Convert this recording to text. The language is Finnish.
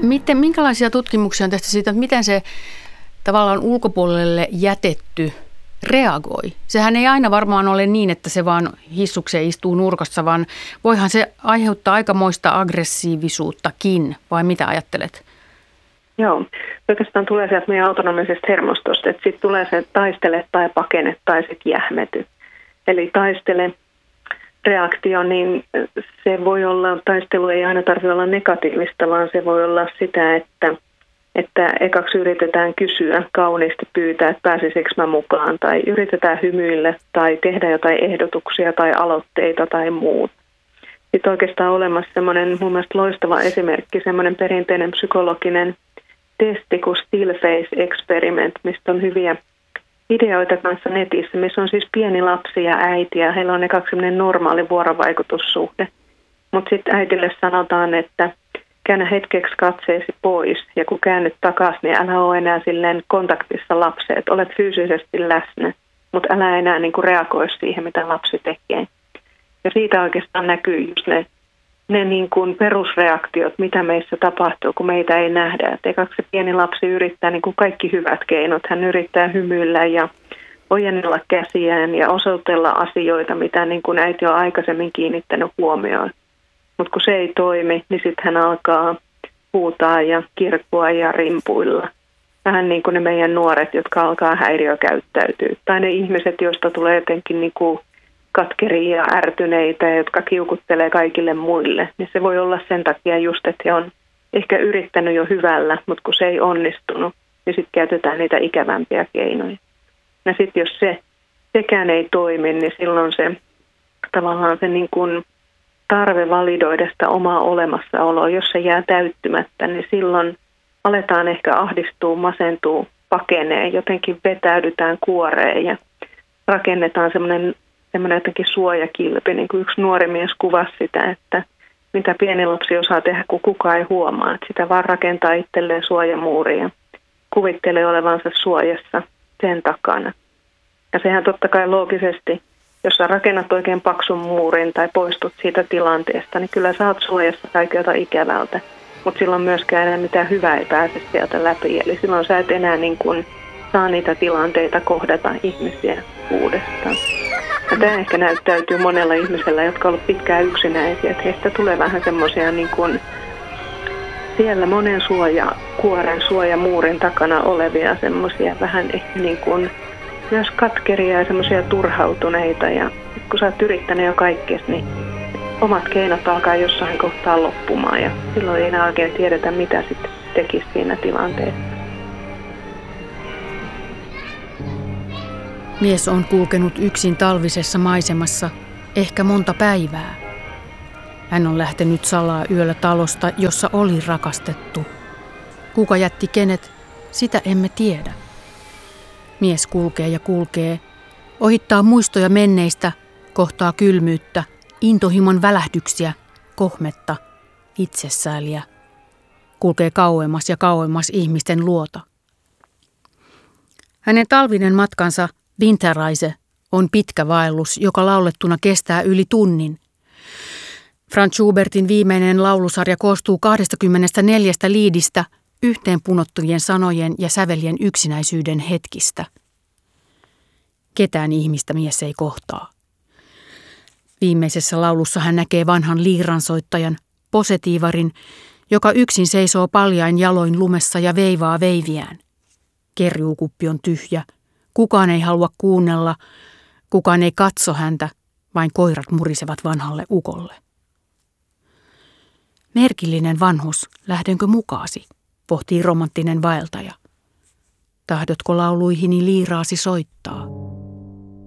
Minkälaisia tutkimuksia on tehty siitä, että miten se tavallaan ulkopuolelle jätetty reagoi? Sehän ei aina varmaan ole niin, että se vaan hissukseen istuu nurkassa, vaan voihan se aiheuttaa aikamoista aggressiivisuuttakin, vai mitä ajattelet? Joo, oikeastaan tulee sieltä meidän autonomisesta hermostosta, että sitten tulee se taistele tai pakene tai sitten jähmety. Eli taistele reaktio, niin se voi olla, taistelu ei aina tarvitse olla negatiivista, vaan se voi olla sitä, että ekaksi yritetään kysyä, kauniisti pyytää, että pääsisikö mä mukaan, tai yritetään hymyillä, tai tehdä jotain ehdotuksia, tai aloitteita, tai muut. Sitten oikeastaan olemassa semmoinen mun mielestä loistava esimerkki, semmoinen perinteinen psykologinen testi kuin Still Face Experiment, mistä on hyviä videoita kanssa netissä, missä on siis pieni lapsi ja äiti, ja heillä on ne kaksi semmoinen normaali vuorovaikutussuhde. Mutta sitten äitille sanotaan, että käännä hetkeksi katseesi pois, ja kun käännyt takaisin, niin älä ole enää silleen kontaktissa lapseen, että olet fyysisesti läsnä, mutta älä enää niin kuin reagoi siihen, mitä lapsi tekee. Ja siitä oikeastaan näkyy just ne niin kuin perusreaktiot, mitä meissä tapahtuu, kun meitä ei nähdä. Et ekaksi se pieni lapsi yrittää niin kuin kaikki hyvät keinot. Hän yrittää hymyillä ja ojennella käsiään ja osoitella asioita, mitä niin kuin äiti on aikaisemmin kiinnittänyt huomioon. Mutta kun se ei toimi, niin sitten hän alkaa huutaa ja kirkkua ja rimpuilla. Vähän niin kuin ne meidän nuoret, jotka alkaa häiriökäyttäytyä. Tai ne ihmiset, joista tulee jotenkin niin kuin katkeria ja ärtyneitä, jotka kiukuttelee kaikille muille, niin se voi olla sen takia just, että he on ehkä yrittänyt jo hyvällä, mutta kun se ei onnistunut, niin sitten käytetään niitä ikävämpiä keinoja. Ja sitten jos sekään ei toimi, niin silloin se tavallaan se niin kuin tarve validoida sitä omaa olemassaoloa, jos se jää täyttymättä, niin silloin aletaan ehkä ahdistua, masentua, pakenee, jotenkin vetäydytään kuoreen ja rakennetaan semmoinen jotenkin suojakilpi, niin kuin yksi nuori mies kuvasi sitä, että mitä pieni lapsi osaa tehdä, kun kukaan ei huomaa. Että sitä vaan rakentaa itselleen suojamuuria ja kuvittelee olevansa suojassa sen takana. Ja sehän totta kai loogisesti, jos sä rakennat oikein paksun muurin tai poistut siitä tilanteesta, niin kyllä sä oot suojassa kaikelta ikävältä. Mutta silloin myöskään enää mitään hyvää ei pääse sieltä läpi. Eli silloin sä et enää niin kuin saa niitä tilanteita kohdata ihmisiä uudestaan. Ja tämä ehkä näyttäytyy monella ihmisellä, jotka ovat pitkään yksinäisiä, että heistä tulee vähän semmoisia niin kuin siellä monen suojakuoren, suojamuurin takana olevia semmoisia vähän ehkä niin kuin myös katkeria ja semmoisia turhautuneita. Ja kun sä oot yrittänyt jo kaikkea, niin omat keinot alkaa jossain kohtaa loppumaan ja silloin ei enää oikein tiedetä, mitä sitten tekisi siinä tilanteessa. Mies on kulkenut yksin talvisessa maisemassa ehkä monta päivää. Hän on lähtenyt salaa yöllä talosta, jossa oli rakastettu. Kuka jätti kenet, sitä emme tiedä. Mies kulkee ja kulkee, ohittaa muistoja menneistä, kohtaa kylmyyttä, intohimon välähdyksiä, kohmetta, itsesääliä. Kulkee kauemmas ja kauemmas ihmisten luota. Hänen talvinen matkansa Winterreise on pitkä vaellus, joka laulettuna kestää yli tunnin. Franz Schubertin viimeinen laulusarja koostuu 24 liidistä yhteen punottujen sanojen ja sävelien yksinäisyyden hetkistä. Ketään ihmistä mies ei kohtaa. Viimeisessä laulussa hän näkee vanhan liiransoittajan, posetiivarin, joka yksin seisoo paljain jaloin lumessa ja veivaa veiviään. Kerjuukuppi on tyhjä. Kukaan ei halua kuunnella, kukaan ei katso häntä, vain koirat murisevat vanhalle ukolle. Merkillinen vanhus, lähdenkö mukaasi, pohtii romanttinen vaeltaja. Tahdotko lauluihini liiraasi soittaa?